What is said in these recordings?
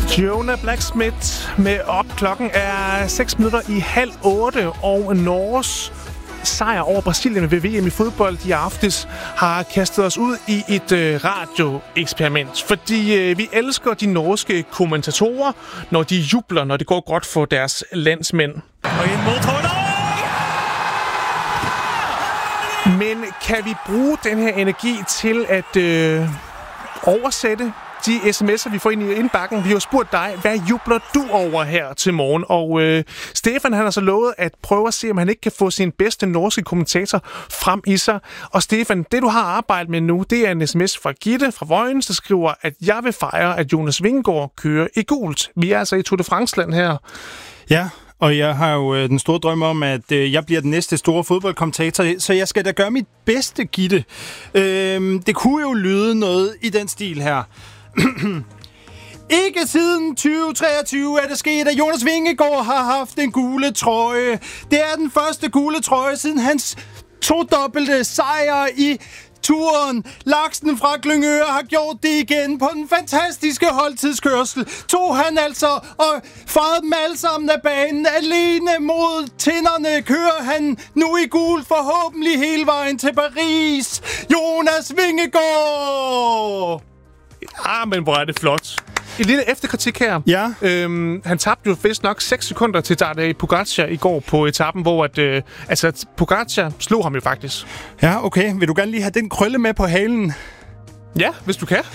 Jonah Blacksmith med op. Klokken er 7:06, og Norges sejr over Brasilien ved VM i fodbold i aftes har kastet os ud i et radioeksperiment. Fordi vi elsker de norske kommentatorer, når de jubler, når det går godt for deres landsmænd. Men kan vi bruge den her energi til at oversætte de sms'er, vi får ind i indbakken? Vi har jo spurgt dig, hvad jubler du over her til morgen? Og Stefan, han har så lovet at prøve at se, om han ikke kan få sin bedste norske kommentator frem i sig. Og Stefan, det du har arbejdet med nu, det er en sms fra Gitte fra Vojens, der skriver, at jeg vil fejre, at Jonas Vingegaard kører i gult. Vi er altså i Tour de France-land her. Ja, og jeg har jo den store drøm om, at jeg bliver den næste store fodboldkommentator, så jeg skal da gøre mit bedste, Gitte. Det kunne jo lyde noget i den stil her. Ikke siden 2023 er det sket, at Jonas Vingegaard har haft en gule trøje. Det er den første gule trøje siden hans todobbelte sejr i turen. Laksen fra Glyngøre har gjort det igen på den fantastiske holdtidskørsel. Tog han altså og farede dem alle sammen af banen. Alene mod tinderne kører han nu i gul, forhåbentlig hele vejen til Paris. Jonas Vingegaard! Men hvor er det flot. En lille efterkritik her. Ja. Han tabte jo vist nok 6 sekunder til Tadej Pogačar i går på etappen, hvor Pogačar slog ham jo faktisk. Ja, okay. Vil du gerne lige have den krølle med på halen? Ja, hvis du kan.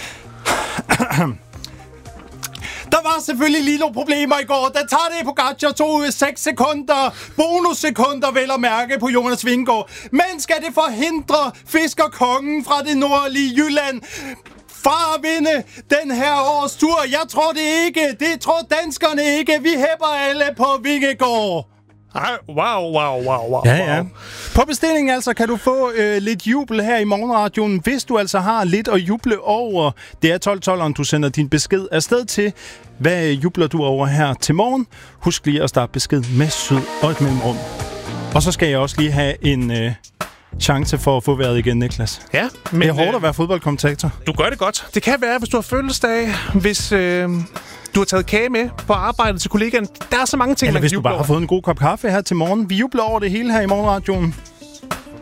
Der var selvfølgelig lige nogle problemer i går. Da Tadej Pogačar tog 6 sekunder, bonussekunder vel at mærke på Jonas Vingegaard. Men skal det forhindre fiskerkongen fra det nordlige Jylland fra at vinde den her års tur? Jeg tror det ikke. Det tror danskerne ikke. Vi hæpper alle på Vingegaard. Wow. Ja. På bestilling altså kan du få lidt jubel her i morgenradioen, hvis du altså har lidt at juble over. Det er 12-12'eren, du sender din besked afsted til. Hvad jubler du over her til morgen? Husk lige at starte besked med syd og et mellemrum. Og så skal jeg også lige have en chance for at få vejret igen, Niklas. Ja, men det er hårdt at være fodboldkommentator. Du gør det godt. Det kan være, hvis du har fødselsdag, hvis du har taget kage med på arbejdet til kollegaen. Der er så mange ting, eller man hvis kan du bare over. har fået en god kop kaffe her til morgen. Vi jubler over det hele her i morgenradioen.